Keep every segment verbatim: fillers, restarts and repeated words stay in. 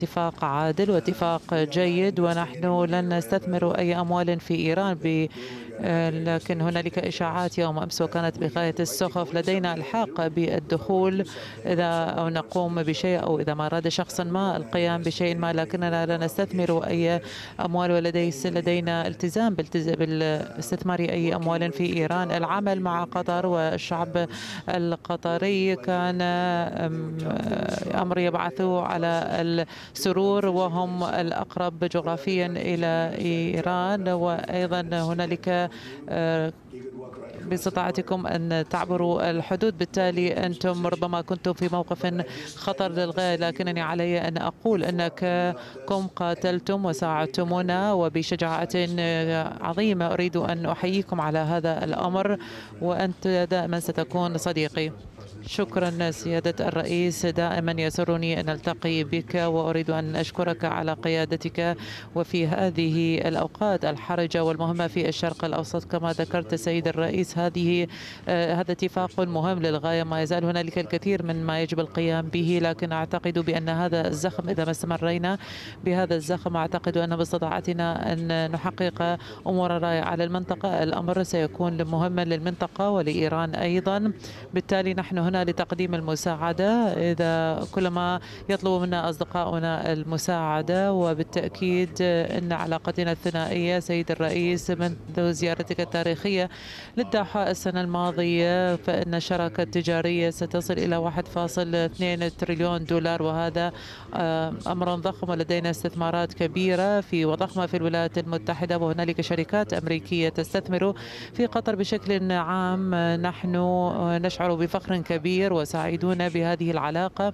اتفاق عادل واتفاق جيد، ونحن لن نستثمر أي أموال في إيران ب لكن هنالك إشاعات يوم أمس وكانت بغاية السخف. لدينا الحق بالدخول إذا أو نقوم بشيء، أو إذا ما أراد شخص ما القيام بشيء ما، لكننا لا نستثمر أي أموال، وليس لدينا التزام بالاستثمار أي أموال في إيران. العمل مع قطر والشعب القطري كان أمر يبعث على السرور، وهم الأقرب جغرافيا إلى إيران، وأيضا هنالك باستطاعتكم أن تعبروا الحدود. بالتالي أنتم ربما كنتم في موقف خطر للغاية، لكنني علي أن أقول أنكم قاتلتم وساعدتمونا وبشجاعة عظيمة. أريد أن أحييكم على هذا الأمر، وأنت دائما ستكون صديقي. شكرا سيادة الرئيس، دائما يسرني أن ألتقي بك، وأريد أن أشكرك على قيادتك وفي هذه الأوقات الحرجة والمهمة في الشرق الأوسط. كما ذكرت سيد الرئيس، هذه هذا اتفاق مهم للغاية، ما يزال هنالك الكثير من ما يجب القيام به، لكن أعتقد بأن هذا الزخم إذا ما استمرينا بهذا الزخم أعتقد أن باستطاعتنا أن نحقق أمور رائعة للمنطقة. الأمر سيكون مهما للمنطقة ولإيران أيضا. بالتالي نحن هنا لتقديم المساعدة إذا كلما يطلب منا أصدقاؤنا المساعدة، وبالتأكيد أن علاقتنا الثنائية سيد الرئيس منذ زيارتك التاريخية للدوحة السنة الماضية، فإن الشراكة التجارية ستصل إلى واحد فاصل اثنين تريليون دولار، وهذا أمر ضخم، ولدينا استثمارات كبيرة في وضخمة في الولايات المتحدة، وهنالك شركات أمريكية تستثمر في قطر بشكل عام. نحن نشعر بفخر كبير وسعيدون بهذه العلاقة.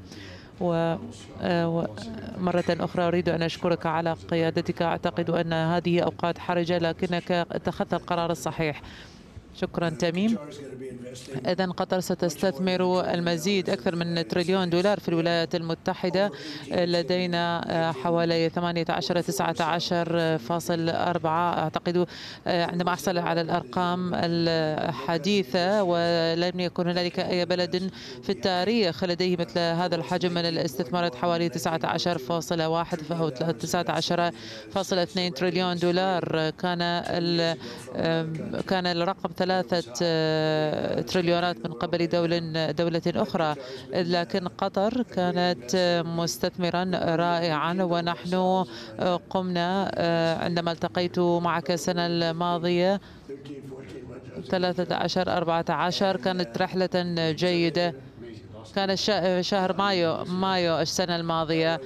ومرة أخرى أريد أن أشكرك على قيادتك. أعتقد أن هذه أوقات حرجة لكنك اتخذت القرار الصحيح. شكرا تميم. إذا قطر ستستثمر المزيد أكثر من تريليون دولار في الولايات المتحدة. لدينا حوالي ثمانية عشر تسعة عشر فاصل أربعة أعتقد عندما أحصل على الأرقام الحديثة، ولم يكن هنالك أي بلد في التاريخ لديه مثل هذا الحجم من الاستثمارات، حوالي تسعة عشر فاصل واحد أو تسعة عشر فاصل اثنين تريليون دولار. كان كان الرقم ثلاثة تريليونات من قبل دولة دولة أخرى، لكن قطر كانت مستثمرا رائعا. ونحن قمنا عندما التقيت معك السنة الماضية ثلاثة عشر أربعة عشر كانت رحلة جيدة. كان شهر مايو مايو السنة الماضية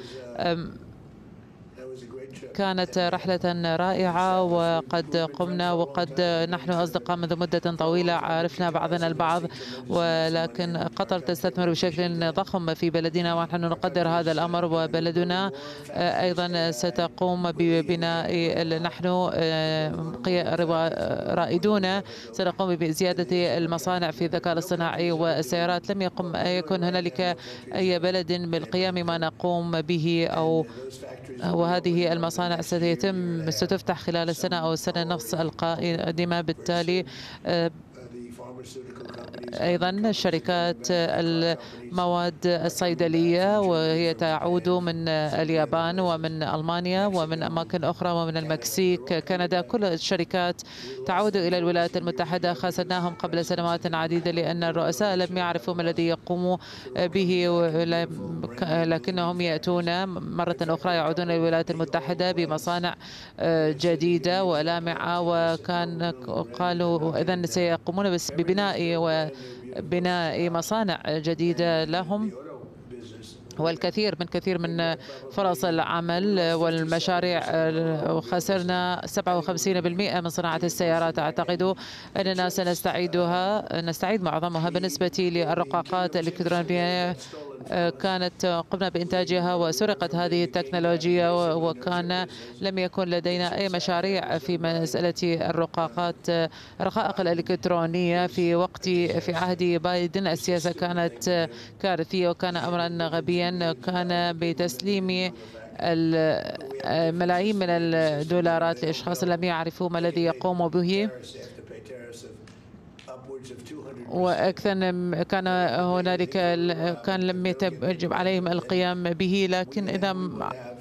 كانت رحلة رائعة، وقد قمنا وقد نحن أصدقاء منذ مدة طويلة، عرفنا بعضنا البعض، ولكن قطر تستثمر بشكل ضخم في بلدنا ونحن نقدر هذا الأمر. وبلدنا أيضا ستقوم ببناء، نحن رائدون سنقوم بزيادة المصانع في الذكاء الاصطناعي والسيارات. لم يقم يكن هنالك أي بلد بالقيام ما نقوم به، أو وهذه المصانع ستتم ستفتح خلال السنة أو السنة نصف القادمة. بالتالي أيضا شركات المواد الصيدلية، وهي تعود من اليابان ومن ألمانيا ومن أماكن أخرى ومن المكسيك، كندا، كل الشركات تعود إلى الولايات المتحدة. خسرناهم قبل سنوات عديدة لأن الرؤساء لم يعرفوا ما الذي يقوموا به، لكنهم يأتون مرة أخرى يعودون إلى الولايات المتحدة بمصانع جديدة ولامعة، وكان قالوا إذن سيقومون بس ببناء وبناء مصانع جديدة لهم، والكثير من كثير من فرص العمل والمشاريع. وخسرنا سبعة وخمسين بالمئة من صناعة السيارات. أعتقد أننا سنستعيدها نستعيد معظمها. بالنسبة للرقاقات الإلكترونية كانت قمنا بإنتاجها وسرقت هذه التكنولوجيا، وكان لم يكن لدينا أي مشاريع في مسألة الرقاقات الرقائق الإلكترونية في وقت في عهد بايدن. السياسة كانت كارثية وكان أمرا غبيا. كان بتسليم الملايين من الدولارات لأشخاص لم يعرفوا ما الذي يقوم به. وأكثر كان هنالك كان لم يجب عليهم القيام به، لكن إذا